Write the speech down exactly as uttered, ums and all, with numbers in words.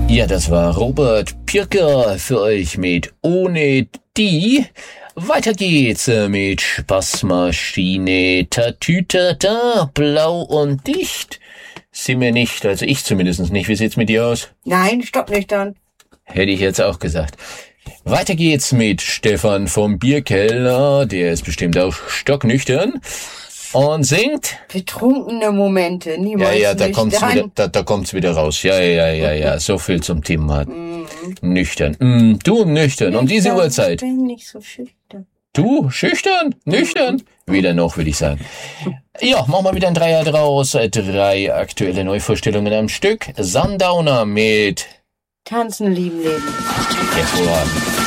Ja, das war Robert Pirker für euch mit Ohne die. Weiter geht's mit Spaßmaschine. Tatütata, blau und dicht. Sind wir nicht, also ich zumindest nicht. Wie sieht's mit dir aus? Nein, stocknüchtern. Hätte ich jetzt auch gesagt. Weiter geht's mit Stefan vom Bierkeller. Der ist bestimmt auch stocknüchtern. Und singt? Betrunkene Momente, niemals Ja, ja, da nüchtern. kommt's wieder, da, da kommt's wieder raus. Ja, ja, ja, ja, so viel zum Thema. Mm. Nüchtern. Mm, du nüchtern, um diese Uhrzeit. Ich bin nicht so schüchtern. Du, schüchtern, nüchtern? Weder noch, würde ich sagen. Ja, machen wir wieder ein Dreier draus. Drei aktuelle Neuvorstellungen am Stück. Sundowner mit Tanzen, lieben, leben. Hervorragend.